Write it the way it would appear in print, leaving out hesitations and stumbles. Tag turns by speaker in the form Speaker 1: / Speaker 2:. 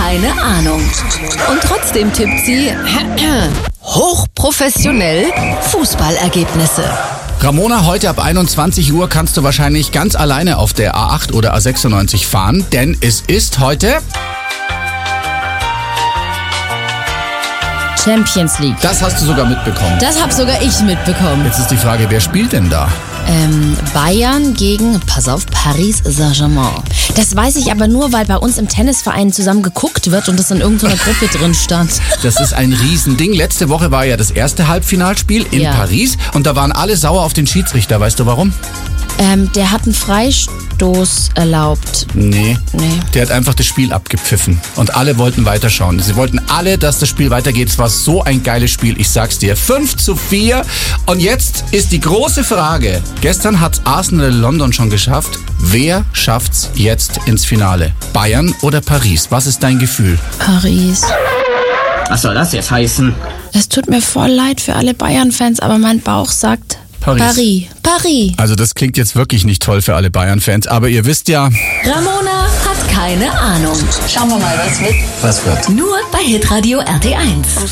Speaker 1: keine Ahnung. Und trotzdem tippt sie hochprofessionell Fußballergebnisse.
Speaker 2: Ramona, heute ab 21 Uhr kannst du wahrscheinlich ganz alleine auf der A8 oder A96 fahren, denn es ist heute
Speaker 3: Champions League.
Speaker 2: Das hast du sogar mitbekommen.
Speaker 3: Das hab sogar ich mitbekommen.
Speaker 2: Jetzt ist die Frage, wer spielt denn da?
Speaker 3: Bayern gegen, pass auf, Paris Saint-Germain. Das weiß ich aber nur, weil bei uns im Tennisverein zusammen geguckt wird und das in irgendeiner Gruppe drin stand.
Speaker 2: Das ist ein Riesending. Letzte Woche war ja das erste Halbfinalspiel in Paris und da waren alle sauer auf den Schiedsrichter. Weißt du warum?
Speaker 3: Der hat einen Freistoß erlaubt.
Speaker 2: Nee. Der hat einfach das Spiel abgepfiffen und alle wollten weiterschauen. Sie wollten alle, dass das Spiel weitergeht. Es war so ein geiles Spiel, ich sag's dir. 5-4 und jetzt ist die große Frage. Gestern hat's Arsenal London schon geschafft. Wer schafft's jetzt ins Finale? Bayern oder Paris? Was ist dein Gefühl?
Speaker 3: Paris.
Speaker 4: Was soll das jetzt heißen?
Speaker 3: Es tut mir voll leid für alle Bayern-Fans, aber mein Bauch sagt Paris.
Speaker 2: Also das klingt jetzt wirklich nicht toll für alle Bayern-Fans, aber ihr wisst ja...
Speaker 1: Ramona hat keine Ahnung. Schauen wir mal, was wird.
Speaker 2: Was wird?
Speaker 1: Nur bei Hitradio RT1.